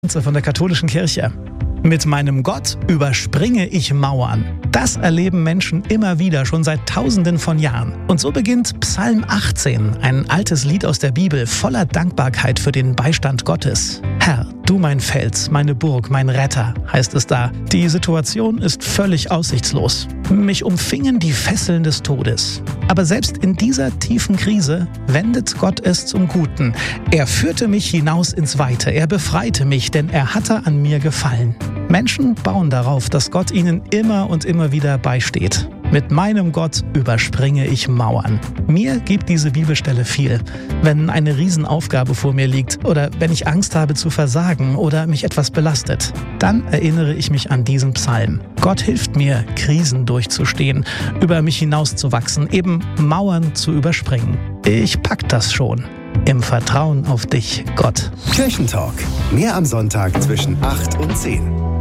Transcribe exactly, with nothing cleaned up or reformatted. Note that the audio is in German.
Von der katholischen Kirche. Mit meinem Gott überspringe ich Mauern. Das erleben Menschen immer wieder, schon seit Tausenden von Jahren. Und so beginnt Psalm achtzehn, ein altes Lied aus der Bibel, voller Dankbarkeit für den Beistand Gottes. Herr, du mein Fels, meine Burg, mein Retter, heißt es da. Die Situation ist völlig aussichtslos. Mich umfingen die Fesseln des Todes. Aber selbst in dieser tiefen Krise wendet Gott es zum Guten. Er führte mich hinaus ins Weite, er befreite mich, denn er hatte an mir gefallen. Menschen bauen darauf, dass Gott ihnen immer und immer wieder beisteht. Mit meinem Gott überspringe ich Mauern. Mir gibt diese Bibelstelle viel. Wenn eine Riesenaufgabe vor mir liegt oder wenn ich Angst habe zu versagen oder mich etwas belastet, dann erinnere ich mich an diesen Psalm. Gott hilft mir, Krisen durchzustehen, über mich hinauszuwachsen, eben Mauern zu überspringen. Ich pack das schon. Im Vertrauen auf dich, Gott. Kirchentalk. Mehr am Sonntag zwischen acht und zehn.